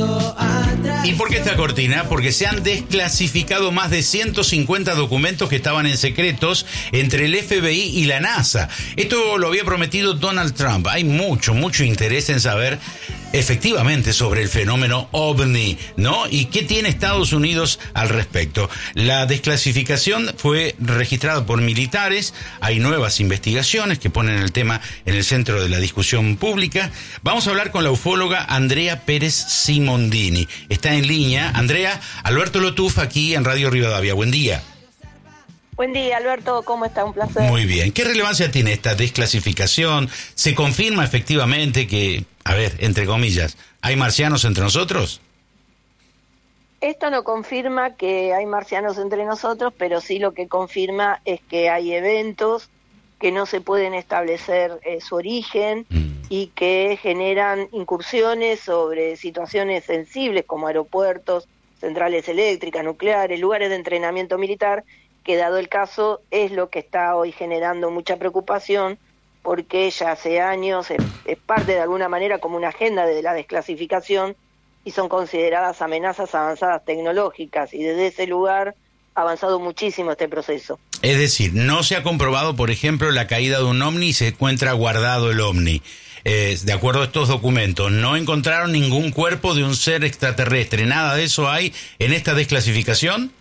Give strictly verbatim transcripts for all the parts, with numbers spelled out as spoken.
¿Y por qué esta cortina? Porque se han desclasificado más de ciento cincuenta documentos que estaban en secretos entre el F B I y la NASA. Esto lo había prometido Donald Trump. Hay mucho, mucho interés en saber efectivamente sobre el fenómeno ovni, ¿no? ¿Y qué tiene Estados Unidos al respecto? La desclasificación fue registrada por militares, hay nuevas investigaciones que ponen el tema en el centro de la discusión pública. Vamos a hablar con la ufóloga Andrea Pérez Simondini. Está en línea. Andrea, Alberto Lotuf aquí en Radio Rivadavia. Buen día. Buen día, Alberto, ¿cómo está? Un placer. Muy bien. ¿Qué relevancia tiene esta desclasificación? ¿Se confirma efectivamente que, a ver, entre comillas, hay marcianos entre nosotros? Esto no confirma que hay marcianos entre nosotros, pero sí lo que confirma es que hay eventos que no se pueden establecer eh, su origen mm. y que generan incursiones sobre situaciones sensibles como aeropuertos, centrales eléctricas, nucleares, lugares de entrenamiento militar, que dado el caso es lo que está hoy generando mucha preocupación, porque ya hace años es, es parte de alguna manera como una agenda de la desclasificación y son consideradas amenazas avanzadas tecnológicas, y desde ese lugar ha avanzado muchísimo este proceso. Es decir, no se ha comprobado, por ejemplo, la caída de un ovni y se encuentra guardado el ovni. Eh, de acuerdo a estos documentos, no encontraron ningún cuerpo de un ser extraterrestre. ¿Nada de eso hay en esta desclasificación?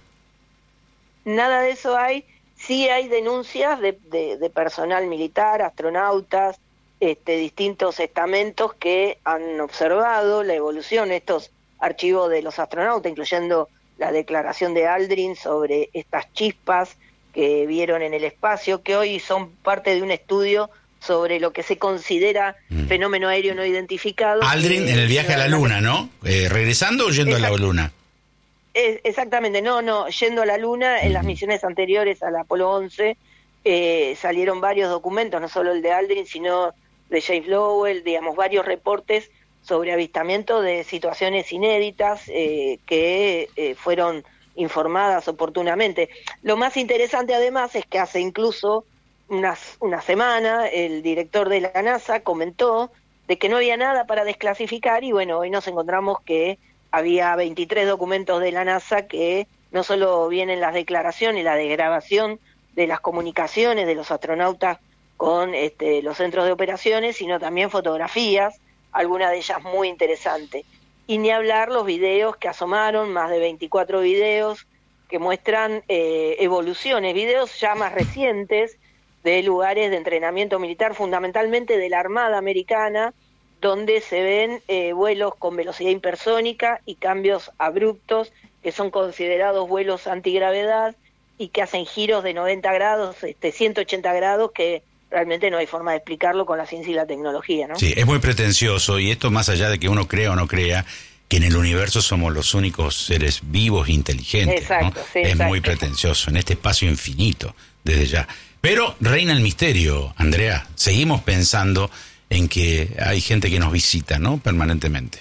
Nada de eso hay. Sí hay denuncias de, de, de personal militar, astronautas, este, distintos estamentos que han observado la evolución de estos archivos de los astronautas, incluyendo la declaración de Aldrin sobre estas chispas que vieron en el espacio, que hoy son parte de un estudio sobre lo que se considera mm. fenómeno aéreo no identificado. Aldrin eh, en el viaje a la Luna, ¿no? Eh, ¿Regresando o yendo Exact- a la Luna? Eh, exactamente, no, no, yendo a la Luna, en las misiones anteriores al Apolo once eh, salieron varios documentos, no solo el de Aldrin, sino de James Lowell, digamos, varios reportes sobre avistamiento de situaciones inéditas eh, que eh, fueron informadas oportunamente. Lo más interesante además es que hace incluso unas, una semana el director de la NASA comentó de que no había nada para desclasificar, y bueno, hoy nos encontramos que había veintitrés documentos de la NASA que no solo vienen las declaraciones y la desgrabación de las comunicaciones de los astronautas con este, los centros de operaciones, sino también fotografías, algunas de ellas muy interesantes. Y ni hablar los videos que asomaron, más de veinticuatro videos que muestran eh, evoluciones, videos ya más recientes de lugares de entrenamiento militar, fundamentalmente de la Armada Americana, donde se ven eh, vuelos con velocidad hipersónica y cambios abruptos, que son considerados vuelos antigravedad y que hacen giros de noventa grados, este, ciento ochenta grados, que realmente no hay forma de explicarlo con la ciencia y la tecnología, ¿no? Sí, es muy pretencioso, y esto más allá de que uno crea o no crea que en el universo somos los únicos seres vivos e inteligentes, exacto, ¿no? Sí, es exacto. muy pretencioso, en este espacio infinito, desde ya. Pero reina el misterio, Andrea. Seguimos pensando en que hay gente que nos visita, ¿no? Permanentemente.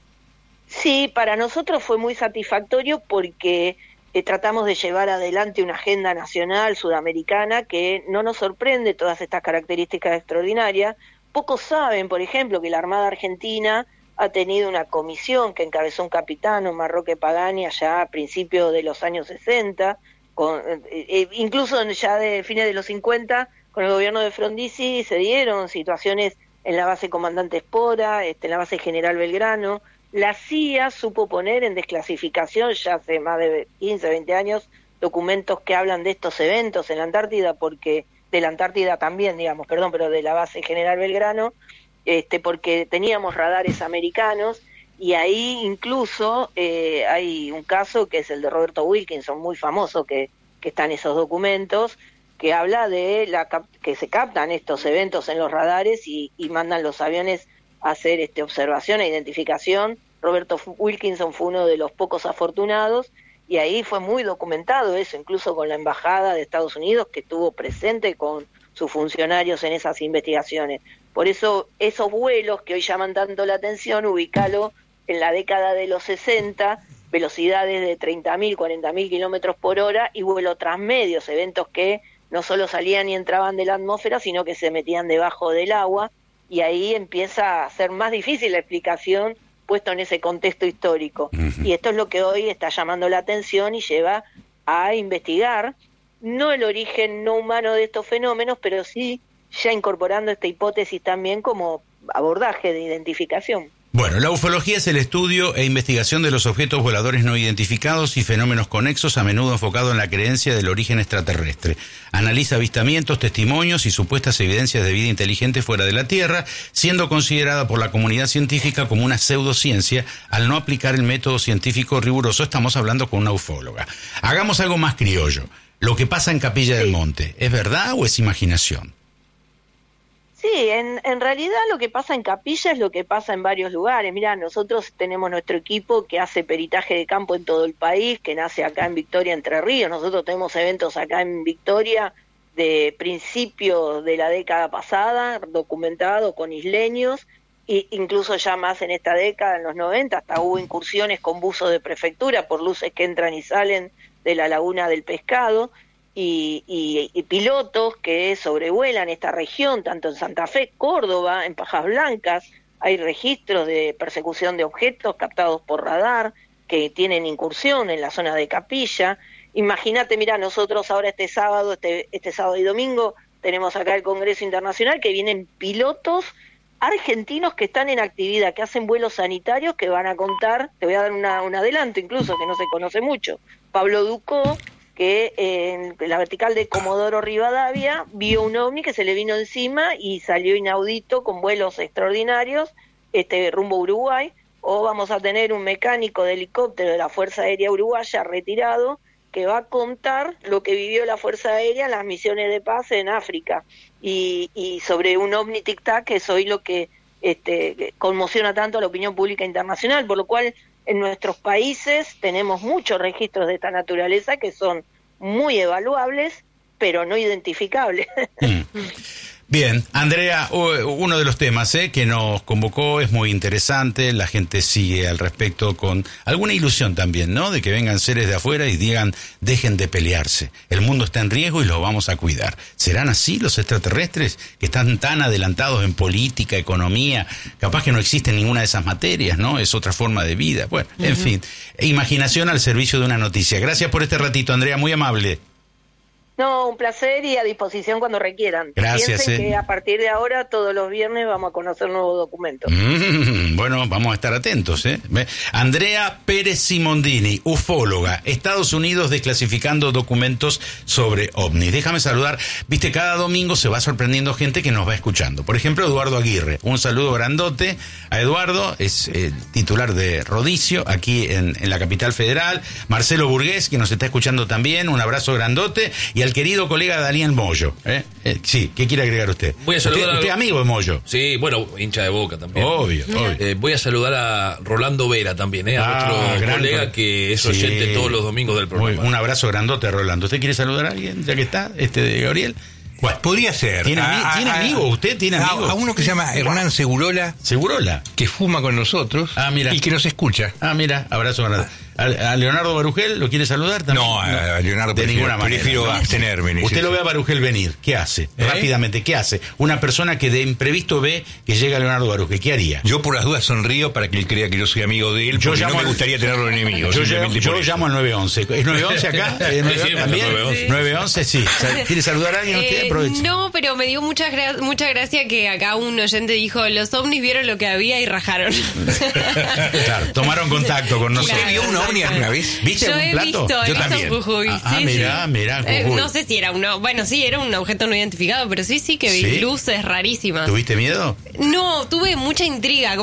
Sí, para nosotros fue muy satisfactorio porque eh, tratamos de llevar adelante una agenda nacional sudamericana que no nos sorprende todas estas características extraordinarias. Pocos saben, por ejemplo, que la Armada Argentina ha tenido una comisión que encabezó un capitán, Omar Roque Pagani, allá a principios de los años sesenta, con, eh, incluso ya de fines de los cincuenta, con el gobierno de Frondizi se dieron situaciones en la base Comandante Espora, este, en la base General Belgrano. La C I A supo poner en desclasificación ya hace más de quince, veinte años documentos que hablan de estos eventos en la Antártida, porque de la Antártida también, digamos, perdón, pero de la base General Belgrano, este, porque teníamos radares americanos, y ahí incluso eh, hay un caso que es el de Roberto Wilkinson, muy famoso, que, que está en esos documentos, que habla de la que se captan estos eventos en los radares y, y mandan los aviones a hacer este, observación e identificación. Roberto Wilkinson fue uno de los pocos afortunados, y ahí fue muy documentado eso, incluso con la Embajada de Estados Unidos, que estuvo presente con sus funcionarios en esas investigaciones. Por eso, esos vuelos que hoy llaman tanto la atención, ubícalo en la década de los sesenta, velocidades de treinta mil, cuarenta mil kilómetros por hora y vuelo transmedios, eventos que no solo salían y entraban de la atmósfera, sino que se metían debajo del agua, y ahí empieza a ser más difícil la explicación puesto en ese contexto histórico. Uh-huh. Y esto es lo que hoy está llamando la atención y lleva a investigar, no el origen no humano de estos fenómenos, pero sí ya incorporando esta hipótesis también como abordaje de identificación. Bueno, la ufología es el estudio e investigación de los objetos voladores no identificados y fenómenos conexos, a menudo enfocado en la creencia del origen extraterrestre. Analiza avistamientos, testimonios y supuestas evidencias de vida inteligente fuera de la Tierra, siendo considerada por la comunidad científica como una pseudociencia al no aplicar el método científico riguroso. Estamos hablando con una ufóloga. Hagamos algo más criollo. Lo que pasa en Capilla del Monte, ¿es verdad o es imaginación? Sí, en, en realidad lo que pasa en Capilla es lo que pasa en varios lugares. Mirá, nosotros tenemos nuestro equipo que hace peritaje de campo en todo el país, que nace acá en Victoria, Entre Ríos. Nosotros tenemos eventos acá en Victoria de principios de la década pasada, documentados con isleños, e incluso ya más en esta década, en los noventa, hasta hubo incursiones con buzos de prefectura por luces que entran y salen de la Laguna del Pescado. Y, y, y pilotos que sobrevuelan esta región, tanto en Santa Fe, Córdoba, en Pajas Blancas, hay registros de persecución de objetos captados por radar que tienen incursión en la zona de Capilla. Imagínate, mira, nosotros ahora este sábado, este, este sábado y domingo, tenemos acá el Congreso Internacional, que vienen pilotos argentinos que están en actividad, que hacen vuelos sanitarios, que van a contar, te voy a dar una, un adelanto incluso, que no se conoce mucho, Pablo Ducó, que en la vertical de Comodoro Rivadavia vio un ovni que se le vino encima y salió inaudito con vuelos extraordinarios este rumbo Uruguay. O vamos a tener un mecánico de helicóptero de la Fuerza Aérea Uruguaya retirado que va a contar lo que vivió la Fuerza Aérea en las misiones de paz en África y, y sobre un ovni tic-tac, que es hoy lo que este, conmociona tanto a la opinión pública internacional, por lo cual en nuestros países tenemos muchos registros de esta naturaleza que son muy evaluables, pero no identificables. Mm. Bien, Andrea, uno de los temas ¿eh? que nos convocó es muy interesante, la gente sigue al respecto con alguna ilusión también, ¿no? De que vengan seres de afuera y digan, dejen de pelearse, el mundo está en riesgo y lo vamos a cuidar. ¿Serán así los extraterrestres que están tan adelantados en política, economía? Capaz que no existe ninguna de esas materias, ¿no? Es otra forma de vida. Bueno, uh-huh. En fin, imaginación al servicio de una noticia. Gracias por este ratito, Andrea, muy amable. No, un placer y a disposición cuando requieran. Gracias. Piensen eh. que a partir de ahora, todos los viernes, vamos a conocer nuevos documentos. Mm, bueno, vamos a estar atentos. ¿eh? Andrea Pérez Simondini, ufóloga, Estados Unidos desclasificando documentos sobre ovnis. Déjame saludar, viste, cada domingo se va sorprendiendo gente que nos va escuchando. Por ejemplo, Eduardo Aguirre. Un saludo grandote a Eduardo, es el titular de Rodicio, aquí en, en la capital federal. Marcelo Burgués, que nos está escuchando también, un abrazo grandote. Y al querido colega Daniel Moyo. ¿eh? Eh, sí, ¿qué quiere agregar usted? Voy a saludar usted, usted a... amigo de Moyo. Sí, bueno, hincha de Boca también. Obvio, obvio. Eh, voy a saludar a Rolando Vera también, ¿eh? a ah, nuestro colega que es sí. oyente todos los domingos del programa. Muy, un abrazo grandote, Rolando. ¿Usted quiere saludar a alguien, ya que está, este de Gabriel? Bueno, podría ser. ¿Tiene, a, ¿tiene a, amigo? ¿Usted tiene a, amigo? A uno que se llama Hernán Segurola. ¿Segurola? Que fuma con nosotros. Ah, mira. Y que nos escucha. Ah, mira, abrazo grande. ¿A, a Leonardo Barugel lo quiere saludar también? No, a Leonardo de prefiero, ninguna manera. Prefiero ¿no? abstenerme. Usted lo ve a Barugel venir. ¿Qué hace? ¿Eh? Rápidamente, ¿qué hace? Una persona que de imprevisto ve que llega Leonardo Barugel. ¿Qué haría? Yo por las dudas sonrío para que él crea que yo soy amigo de él, porque yo llamo, no me gustaría tenerlo enemigo. Yo, yo, yo llamo al nueve once. ¿Es nueve once acá? ¿Es nueve once sí, también? nueve once. nueve once, sí. ¿Quiere saludar a alguien? Eh, usted aproveche. No, pero me dio mucha, gra- mucha gracia que acá un oyente dijo, los ovnis vieron lo que había y rajaron. Claro, tomaron contacto con nosotros. ¿Usted vio un ovni alguna vez? ¿Viste Yo algún he plato? visto, he Yo visto también. Jujuy. Ah, ah sí, mirá, sí. mirá, Jujuy. Eh, no sé si era uno, bueno, sí, era un objeto no identificado, pero sí, sí que vi ¿Sí? luces rarísimas. ¿Tuviste miedo? No, tuve mucha intriga.